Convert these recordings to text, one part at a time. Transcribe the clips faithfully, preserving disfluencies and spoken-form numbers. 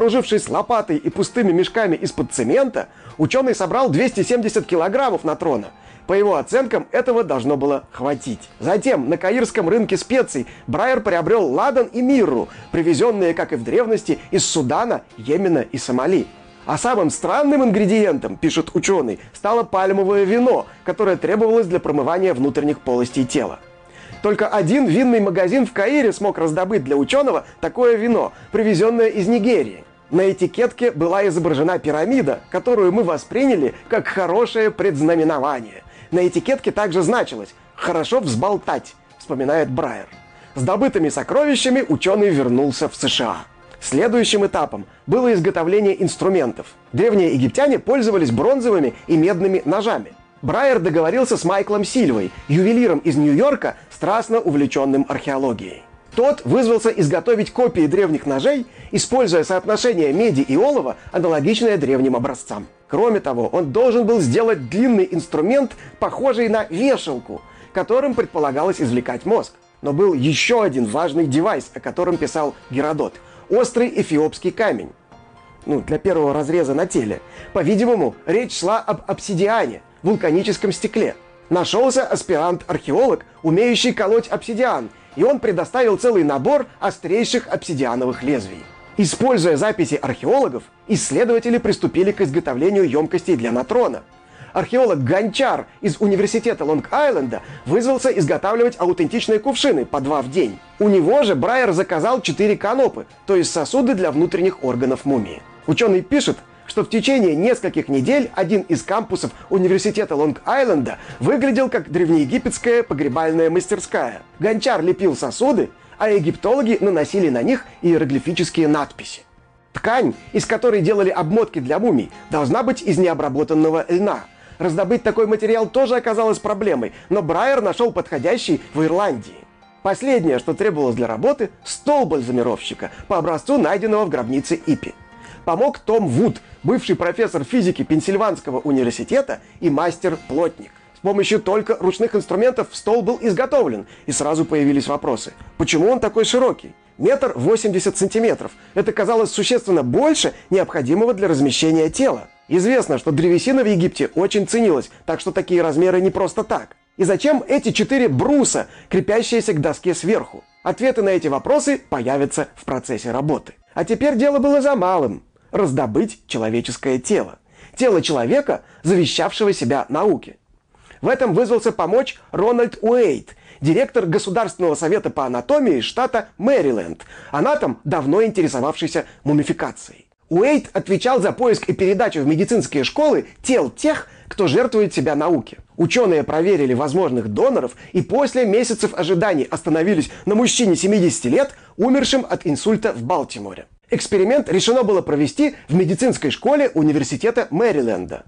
Вооружившись лопатой и пустыми мешками из-под цемента, ученый собрал двести семьдесят килограммов натрона. По его оценкам, этого должно было хватить. Затем на каирском рынке специй Брайер приобрел ладан и мирру, привезенные, как и в древности, из Судана, Йемена и Сомали. А самым странным ингредиентом, пишет ученый, стало пальмовое вино, которое требовалось для промывания внутренних полостей тела. Только один винный магазин в Каире смог раздобыть для ученого такое вино, привезенное из Нигерии. На этикетке была изображена пирамида, которую мы восприняли как хорошее предзнаменование. На этикетке также значилось «хорошо взболтать», вспоминает Брайер. С добытыми сокровищами ученый вернулся в США. Следующим этапом было изготовление инструментов. Древние египтяне пользовались бронзовыми и медными ножами. Брайер договорился с Майклом Сильвой, ювелиром из Нью-Йорка, страстно увлеченным археологией. Тот вызвался изготовить копии древних ножей, используя соотношение меди и олова, аналогичное древним образцам. Кроме того, он должен был сделать длинный инструмент, похожий на вешалку, которым предполагалось извлекать мозг. Но был еще один важный девайс, о котором писал Геродот – острый эфиопский камень. Ну, для первого разреза на теле. По-видимому, речь шла об обсидиане, вулканическом стекле. Нашелся аспирант-археолог, умеющий колоть обсидиан, и он предоставил целый набор острейших обсидиановых лезвий. Используя записи археологов, исследователи приступили к изготовлению емкостей для натрона. Археолог Гончар из университета Лонг-Айленда вызвался изготавливать аутентичные кувшины по два в день. У него же Брайер заказал четыре канопы, то есть сосуды для внутренних органов мумии. Ученый пишет, что в течение нескольких недель один из кампусов университета Лонг-Айленда выглядел как древнеегипетская погребальная мастерская. Гончар лепил сосуды, а египтологи наносили на них иероглифические надписи. Ткань, из которой делали обмотки для мумий, должна быть из необработанного льна. Раздобыть такой материал тоже оказалось проблемой, но Брайер нашел подходящий в Ирландии. Последнее, что требовалось для работы – стол бальзамировщика по образцу, найденного в гробнице Ипи. Помог Том Вуд, бывший профессор физики Пенсильванского университета и мастер-плотник. С помощью только ручных инструментов стол был изготовлен, и сразу появились вопросы. Почему он такой широкий? Метр восемьдесят сантиметров. Это казалось существенно больше необходимого для размещения тела. Известно, что древесина в Египте очень ценилась, так что такие размеры не просто так. И зачем эти четыре бруса, крепящиеся к доске сверху? Ответы на эти вопросы появятся в процессе работы. А теперь дело было за малым – раздобыть человеческое тело. Тело человека, завещавшего себя науке. В этом вызвался помочь Рональд Уэйт, директор Государственного совета по анатомии штата Мэриленд, анатом, давно интересовавшийся мумификацией. Уэйт отвечал за поиск и передачу в медицинские школы тел тех, кто жертвует себя науке. Ученые проверили возможных доноров и после месяцев ожиданий остановились на мужчине семидесяти лет, умершем от инсульта в Балтиморе. Эксперимент решено было провести в медицинской школе университета Мэриленда.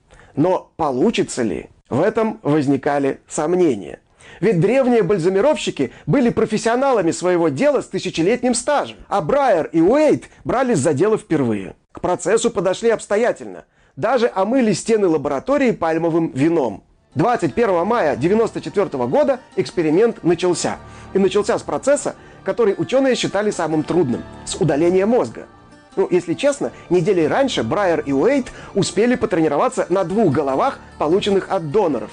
Но получится ли? В этом возникали сомнения. Ведь древние бальзамировщики были профессионалами своего дела с тысячелетним стажем, а Брайер и Уэйт брались за дело впервые. К процессу подошли обстоятельно. Даже омыли стены лаборатории пальмовым вином. двадцать первого мая тысяча девятьсот девяносто четвёртого года эксперимент начался. И начался с процесса, который ученые считали самым трудным – с удаления мозга. Ну, если честно, недели раньше Брайер и Уэйт успели потренироваться на двух головах, полученных от доноров.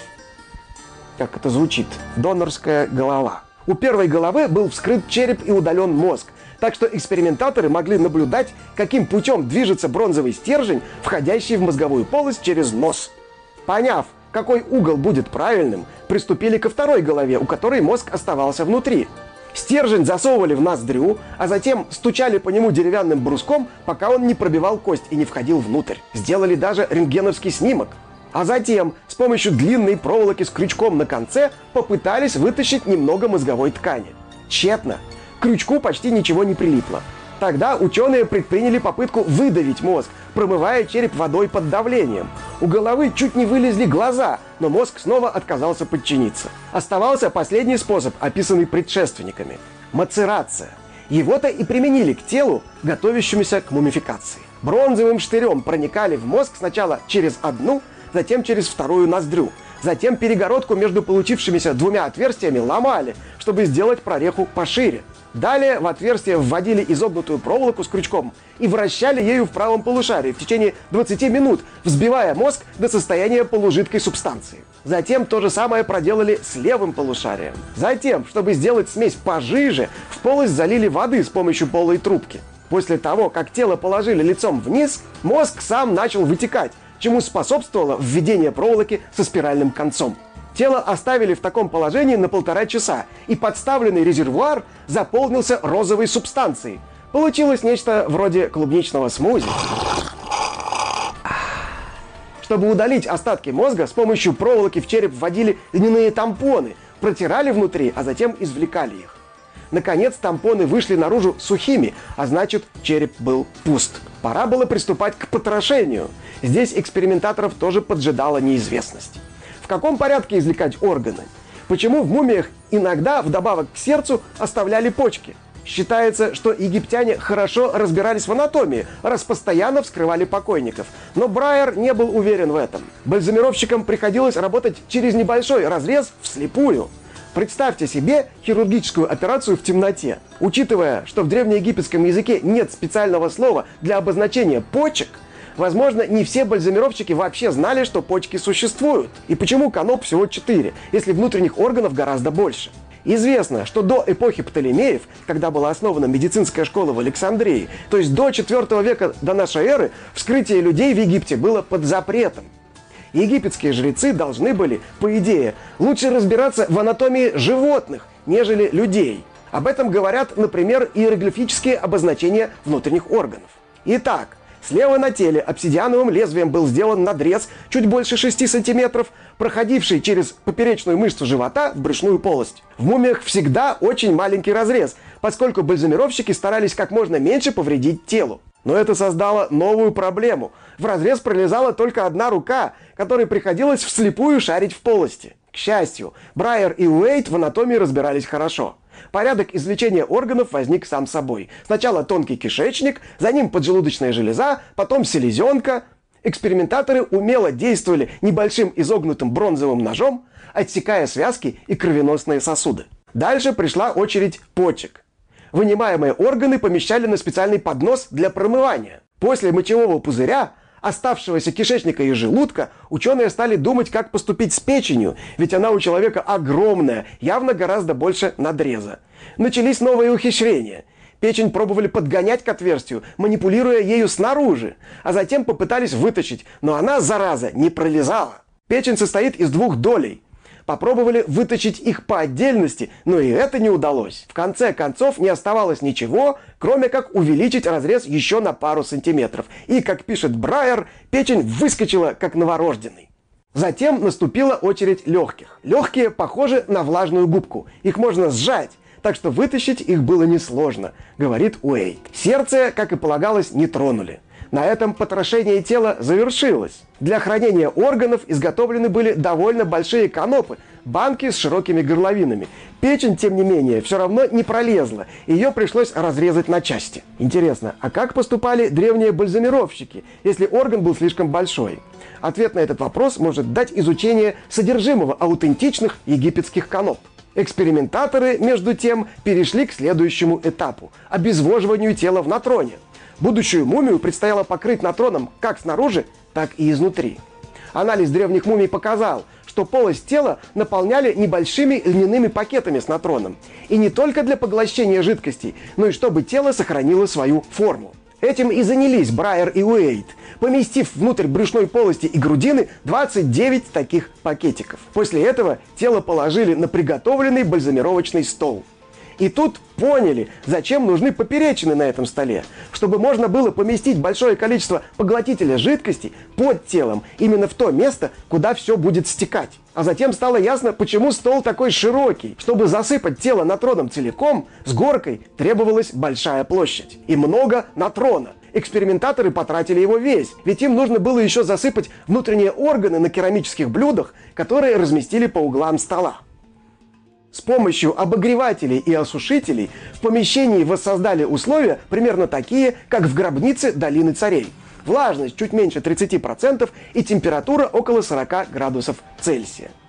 Как это звучит? Донорская голова. У первой головы был вскрыт череп и удален мозг, так что экспериментаторы могли наблюдать, каким путем движется бронзовый стержень, входящий в мозговую полость через нос. Поняв, какой угол будет правильным, приступили ко второй голове, у которой мозг оставался внутри. Стержень засовывали в ноздрю, а затем стучали по нему деревянным бруском, пока он не пробивал кость и не входил внутрь. Сделали даже рентгеновский снимок. А затем с помощью длинной проволоки с крючком на конце попытались вытащить немного мозговой ткани. Тщетно. К крючку почти ничего не прилипло. Тогда ученые предприняли попытку выдавить мозг, промывая череп водой под давлением. У головы чуть не вылезли глаза, но мозг снова отказался подчиниться. Оставался последний способ, описанный предшественниками – мацерация. Его-то и применили к телу, готовящемуся к мумификации. Бронзовым штырем проникали в мозг сначала через одну, затем через вторую ноздрю. Затем перегородку между получившимися двумя отверстиями ломали, чтобы сделать прореху пошире. Далее в отверстие вводили изогнутую проволоку с крючком и вращали ею в правом полушарии в течение двадцати минут, взбивая мозг до состояния полужидкой субстанции. Затем то же самое проделали с левым полушарием. Затем, чтобы сделать смесь пожиже, в полость залили воды с помощью полой трубки. После того, как тело положили лицом вниз, мозг сам начал вытекать, чему способствовало введение проволоки со спиральным концом. Тело оставили в таком положении на полтора часа, и подставленный резервуар заполнился розовой субстанцией. Получилось нечто вроде клубничного смузи. Чтобы удалить остатки мозга, с помощью проволоки в череп вводили льняные тампоны, протирали внутри, а затем извлекали их. Наконец, тампоны вышли наружу сухими, а значит, череп был пуст. Пора было приступать к потрошению. Здесь экспериментаторов тоже поджидала неизвестность. В каком порядке извлекать органы? Почему в мумиях иногда вдобавок к сердцу оставляли почки? Считается, что египтяне хорошо разбирались в анатомии, раз постоянно вскрывали покойников. Но Брайер не был уверен в этом. Бальзамировщикам приходилось работать через небольшой разрез вслепую. Представьте себе хирургическую операцию в темноте. Учитывая, что в древнеегипетском языке нет специального слова для обозначения почек, возможно, не все бальзамировщики вообще знали, что почки существуют. И почему каноп всего четыре, если внутренних органов гораздо больше? Известно, что до эпохи Птолемеев, когда была основана медицинская школа в Александрии, то есть до четвёртого века до нашей эры, вскрытие людей в Египте было под запретом. Египетские жрецы должны были, по идее, лучше разбираться в анатомии животных, нежели людей. Об этом говорят, например, иероглифические обозначения внутренних органов. Итак, слева на теле обсидиановым лезвием был сделан надрез чуть больше шести сантиметров, проходивший через поперечную мышцу живота в брюшную полость. В мумиях всегда очень маленький разрез, поскольку бальзамировщики старались как можно меньше повредить телу. Но это создало новую проблему. В разрез пролезала только одна рука, которой приходилось вслепую шарить в полости. К счастью, Брайер и Уэйт в анатомии разбирались хорошо. Порядок извлечения органов возник сам собой. Сначала тонкий кишечник, за ним поджелудочная железа, потом селезенка. Экспериментаторы умело действовали небольшим изогнутым бронзовым ножом, отсекая связки и кровеносные сосуды. Дальше пришла очередь почек. Вынимаемые органы помещали на специальный поднос для промывания. После мочевого пузыря, оставшегося кишечника и желудка, ученые стали думать, как поступить с печенью, ведь она у человека огромная, явно гораздо больше надреза. Начались новые ухищрения. Печень пробовали подгонять к отверстию, манипулируя ею снаружи, а затем попытались вытащить, но она, зараза, не пролезала. Печень состоит из двух долей. Попробовали вытащить их по отдельности, но и это не удалось. В конце концов не оставалось ничего, кроме как увеличить разрез еще на пару сантиметров. И, как пишет Брайер, печень выскочила как новорожденный. Затем наступила очередь легких. Легкие похожи на влажную губку. Их можно сжать, так что вытащить их было несложно, говорит Уэйт. Сердце, как и полагалось, не тронули. На этом потрошение тела завершилось. Для хранения органов изготовлены были довольно большие канопы, банки с широкими горловинами. Печень, тем не менее, все равно не пролезла, ее пришлось разрезать на части. Интересно, а как поступали древние бальзамировщики, если орган был слишком большой? Ответ на этот вопрос может дать изучение содержимого аутентичных египетских каноп. Экспериментаторы, между тем, перешли к следующему этапу – обезвоживанию тела в натроне. Будущую мумию предстояло покрыть натроном как снаружи, так и изнутри. Анализ древних мумий показал, что полость тела наполняли небольшими льняными пакетами с натроном. И не только для поглощения жидкостей, но и чтобы тело сохранило свою форму. Этим и занялись Брайер и Уэйт, поместив внутрь брюшной полости и грудины двадцать девять таких пакетиков. После этого тело положили на приготовленный бальзамировочный стол. И тут поняли, зачем нужны поперечины на этом столе. Чтобы можно было поместить большое количество поглотителя жидкости под телом, именно в то место, куда все будет стекать. А затем стало ясно, почему стол такой широкий. Чтобы засыпать тело натроном целиком, с горкой требовалась большая площадь. И много натрона. Экспериментаторы потратили его весь, ведь им нужно было еще засыпать внутренние органы на керамических блюдах, которые разместили по углам стола. С помощью обогревателей и осушителей в помещении воссоздали условия примерно такие, как в гробнице долины царей. Влажность чуть меньше тридцати процентов и температура около сорока градусов Цельсия.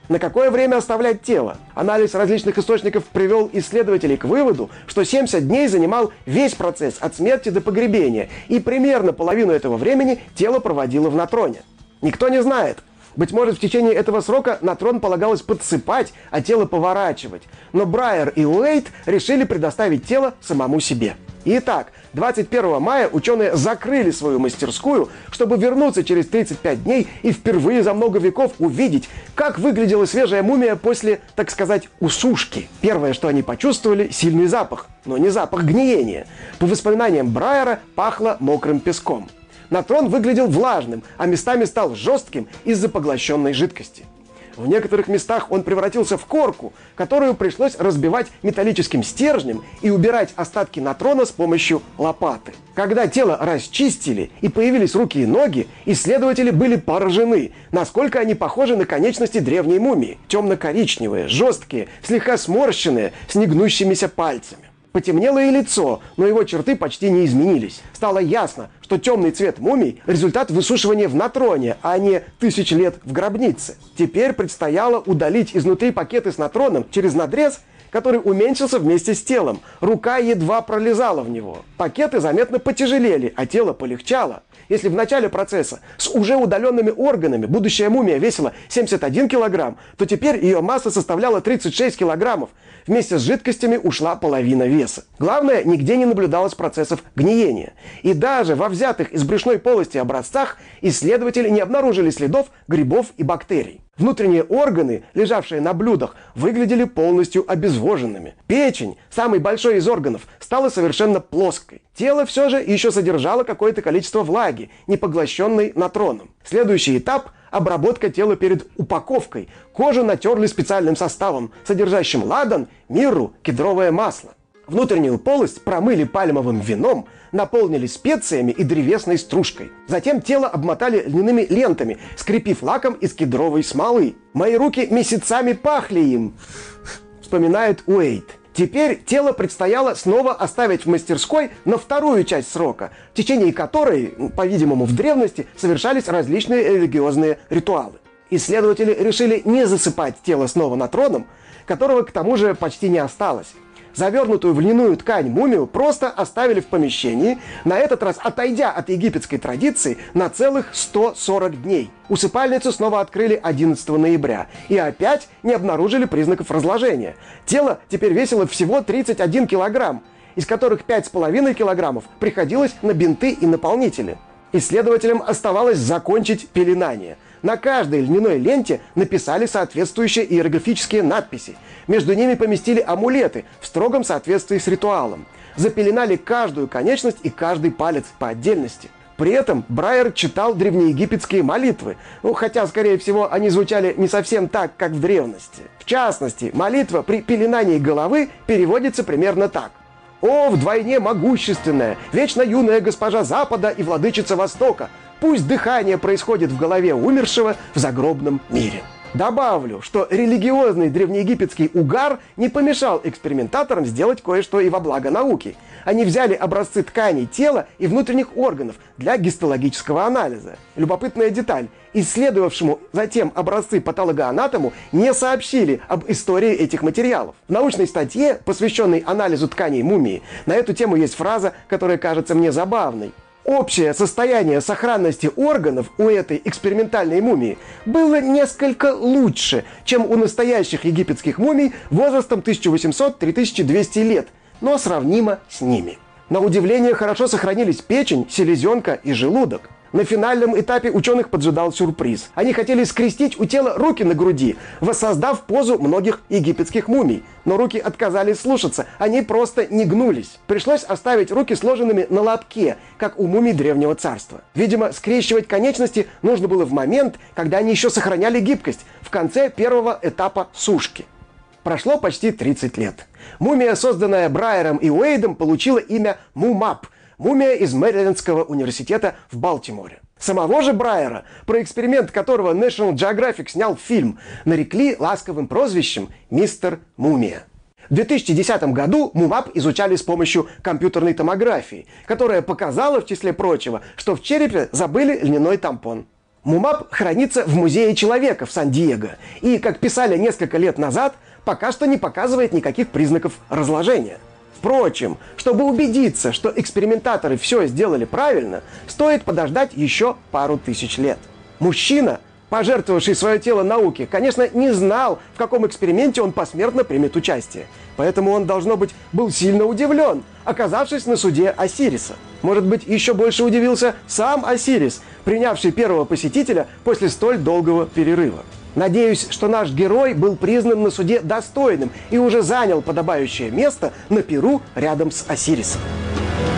На какое время оставлять тело? Анализ различных источников привел исследователей к выводу, что семьдесят дней занимал весь процесс от смерти до погребения, и примерно половину этого времени тело проводило в натроне. Никто не знает. Быть может, в течение этого срока на трон полагалось подсыпать, а тело поворачивать. Но Брайер и Уэйд решили предоставить тело самому себе. Итак, двадцать первого мая ученые закрыли свою мастерскую, чтобы вернуться через тридцать пять дней и впервые за много веков увидеть, как выглядела свежая мумия после, так сказать, усушки. Первое, что они почувствовали – сильный запах, но не запах гниения. По воспоминаниям Брайера, пахло мокрым песком. Натрон выглядел влажным, а местами стал жестким из-за поглощенной жидкости. В некоторых местах он превратился в корку, которую пришлось разбивать металлическим стержнем и убирать остатки натрона с помощью лопаты. Когда тело расчистили и появились руки и ноги, исследователи были поражены, насколько они похожи на конечности древней мумии. Темно-коричневые, жесткие, слегка сморщенные, с негнущимися пальцами. Потемнело и лицо, но его черты почти не изменились. Стало ясно, что темный цвет мумий – результат высушивания в натроне, а не тысяч лет в гробнице. Теперь предстояло удалить изнутри пакеты с натроном через надрез, который уменьшился вместе с телом. Рука едва пролезала в него. Пакеты заметно потяжелели, а тело полегчало. Если в начале процесса с уже удаленными органами будущая мумия весила семьдесят один килограмм, то теперь ее масса составляла тридцать шесть килограммов. Вместе с жидкостями ушла половина веса. Главное, нигде не наблюдалось процессов гниения. И даже во взятых из брюшной полости образцах исследователи не обнаружили следов грибов и бактерий. Внутренние органы, лежавшие на блюдах, выглядели полностью обезвоженными. Печень, самый большой из органов, стала совершенно плоской. Тело все же еще содержало какое-то количество влаги, не поглощенной натроном. Следующий этап – обработка тела перед упаковкой. Кожу натерли специальным составом, содержащим ладан, мирру, кедровое масло. Внутреннюю полость промыли пальмовым вином, наполнили специями и древесной стружкой. Затем тело обмотали льняными лентами, скрепив лаком из кедровой смолы. «Мои руки месяцами пахли им», вспоминает Уэйд. Теперь тело предстояло снова оставить в мастерской на вторую часть срока, в течение которой, по-видимому, в древности совершались различные религиозные ритуалы. Исследователи решили не засыпать тело снова натроном, которого к тому же почти не осталось. Завернутую в льняную ткань мумию просто оставили в помещении, на этот раз отойдя от египетской традиции на целых сто сорок дней. Усыпальницу снова открыли одиннадцатого ноября и опять не обнаружили признаков разложения. Тело теперь весило всего тридцать один килограмм, из которых пять с половиной килограммов приходилось на бинты и наполнители. Исследователям оставалось закончить пеленание. На каждой льняной ленте написали соответствующие иероглифические надписи. Между ними поместили амулеты в строгом соответствии с ритуалом. Запеленали каждую конечность и каждый палец по отдельности. При этом Брайер читал древнеегипетские молитвы, ну, хотя, скорее всего, они звучали не совсем так, как в древности. В частности, молитва при пеленании головы переводится примерно так. «О, вдвойне могущественная, вечно юная госпожа Запада и владычица Востока! Пусть дыхание происходит в голове умершего в загробном мире». Добавлю, что религиозный древнеегипетский угар не помешал экспериментаторам сделать кое-что и во благо науки. Они взяли образцы тканей тела и внутренних органов для гистологического анализа. Любопытная деталь. Исследовавшему затем образцы патологоанатому не сообщили об истории этих материалов. В научной статье, посвященной анализу тканей мумии, на эту тему есть фраза, которая кажется мне забавной. Общее состояние сохранности органов у этой экспериментальной мумии было несколько лучше, чем у настоящих египетских мумий возрастом тысяча восемьсот — три тысячи двести лет, но сравнимо с ними. На удивление хорошо сохранились печень, селезенка и желудок. На финальном этапе ученых поджидал сюрприз. Они хотели скрестить у тела руки на груди, воссоздав позу многих египетских мумий. Но руки отказались слушаться, они просто не гнулись. Пришлось оставить руки сложенными на лобке, как у мумий Древнего Царства. Видимо, скрещивать конечности нужно было в момент, когда они еще сохраняли гибкость, в конце первого этапа сушки. Прошло почти тридцать лет. Мумия, созданная Брайером и Уэйдом, получила имя Мумап. Мумия из Мэрилендского университета в Балтиморе. Самого же Брайера, про эксперимент которого National Geographic снял фильм, нарекли ласковым прозвищем «Мистер Мумия». В две тысячи десятом году Мумап изучали с помощью компьютерной томографии, которая показала, в числе прочего, что в черепе забыли льняной тампон. Мумаб хранится в Музее человека в Сан-Диего и, как писали несколько лет назад, пока что не показывает никаких признаков разложения. Впрочем, чтобы убедиться, что экспериментаторы все сделали правильно, стоит подождать еще пару тысяч лет. Мужчина, пожертвовавший свое тело науке, конечно, не знал, в каком эксперименте он посмертно примет участие. Поэтому он, должно быть, был сильно удивлен, оказавшись на суде Осириса. Может быть, еще больше удивился сам Осирис, принявший первого посетителя после столь долгого перерыва. Надеюсь, что наш герой был признан на суде достойным и уже занял подобающее место на пиру рядом с Осирисом.